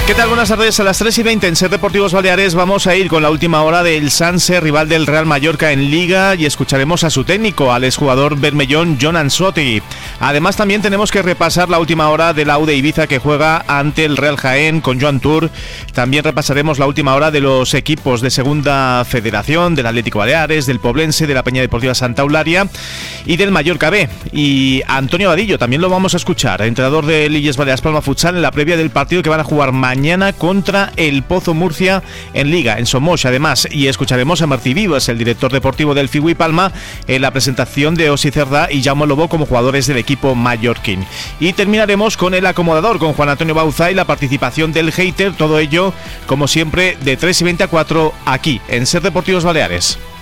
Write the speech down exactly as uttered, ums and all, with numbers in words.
¿Qué tal? Buenas tardes. A las tres y veinte en Ser Deportivos Baleares vamos a ir con la última hora del Sanse, rival del Real Mallorca en Liga, y escucharemos a su técnico, al exjugador bermellón Jon Ansotti. Además, también tenemos que repasar la última hora del A U de Ibiza, que juega ante el Real Jaén con Joan Tour. También repasaremos la última hora de los equipos de Segunda Federación, del Atlético Baleares, del Poblense, de la Peña Deportiva Santa Eulalia y del Mallorca B. Y Antonio Vadillo también lo vamos a escuchar, entrenador de Illes Balears Palma Futsal, en la previa del partido que van a jugar mañana mañana contra el Pozo Murcia en Liga, en Somos, además. Y escucharemos a Martí Vivas, el director deportivo del Figui Palma, en la presentación de Osi Cerda y Jaume Lobo como jugadores del equipo mallorquín. Y terminaremos con el acomodador, con Juan Antonio Bauza y la participación del hater. Todo ello, como siempre, de tres y veinte a cuatro, aquí en Ser Deportivos Baleares.